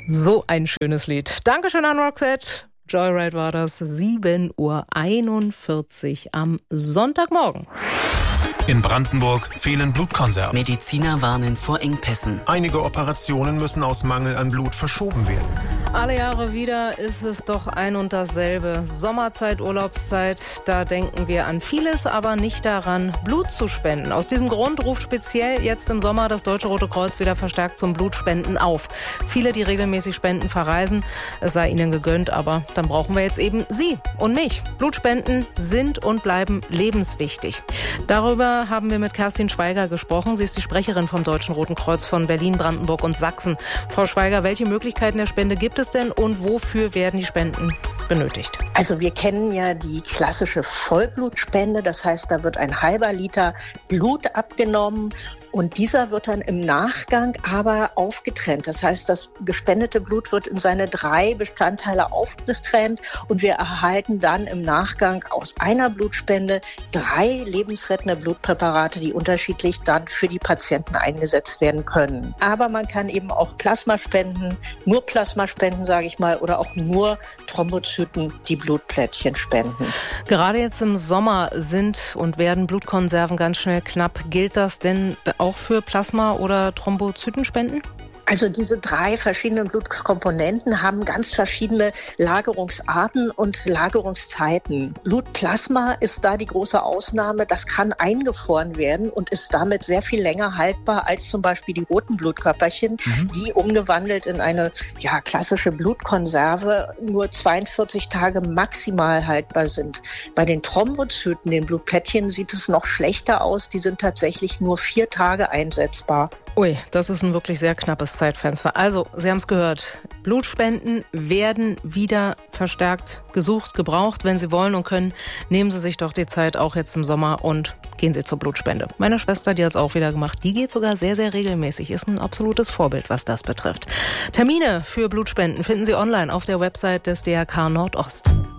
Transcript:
So ein schönes Lied. Dankeschön an Roxette. Joyride war das, 7:41 Uhr am Sonntagmorgen. In Brandenburg fehlen Blutkonserven. Mediziner warnen vor Engpässen. Einige Operationen müssen aus Mangel an Blut verschoben werden. Alle Jahre wieder ist es doch ein und dasselbe. Sommerzeit, Urlaubszeit, da denken wir an vieles, aber nicht daran, Blut zu spenden. Aus diesem Grund ruft speziell jetzt im Sommer das Deutsche Rote Kreuz wieder verstärkt zum Blutspenden auf. Viele, die regelmäßig spenden, verreisen. Es sei ihnen gegönnt, aber dann brauchen wir jetzt eben Sie und mich. Blutspenden sind und bleiben lebenswichtig. Darüber haben wir mit Kerstin Schweiger gesprochen. Sie ist die Sprecherin vom Deutschen Roten Kreuz von Berlin, Brandenburg und Sachsen. Frau Schweiger, welche Möglichkeiten der Spende gibt es denn und wofür werden die Spenden benötigt? Also wir kennen ja die klassische Vollblutspende. Das heißt, da wird ein halber Liter Blut abgenommen. Und dieser wird dann im Nachgang aber aufgetrennt. Das heißt, das gespendete Blut wird in seine 3 Bestandteile aufgetrennt und wir erhalten dann im Nachgang aus einer Blutspende 3 lebensrettende Blutpräparate, die unterschiedlich dann für die Patienten eingesetzt werden können. Aber man kann eben auch Plasma spenden, nur Plasma spenden, sage ich mal, oder auch nur Thrombozyten, die Blutplättchen spenden. Gerade jetzt im Sommer sind und werden Blutkonserven ganz schnell knapp. Gilt das denn auch für Plasma- oder Thrombozytenspenden? Also diese 3 verschiedenen Blutkomponenten haben ganz verschiedene Lagerungsarten und Lagerungszeiten. Blutplasma ist da die große Ausnahme. Das kann eingefroren werden und ist damit sehr viel länger haltbar als zum Beispiel die roten Blutkörperchen, die umgewandelt in eine klassische Blutkonserve nur 42 Tage maximal haltbar sind. Bei den Thrombozyten, den Blutplättchen, sieht es noch schlechter aus. Die sind tatsächlich nur 4 Tage einsetzbar. Ui, das ist ein wirklich sehr knappes Zeitfenster. Also, Sie haben es gehört, Blutspenden werden wieder verstärkt gesucht, gebraucht. Wenn Sie wollen und können, nehmen Sie sich doch die Zeit auch jetzt im Sommer und gehen Sie zur Blutspende. Meine Schwester, die hat es auch wieder gemacht, die geht sogar sehr, sehr regelmäßig. Ist ein absolutes Vorbild, was das betrifft. Termine für Blutspenden finden Sie online auf der Website des DRK Nordost.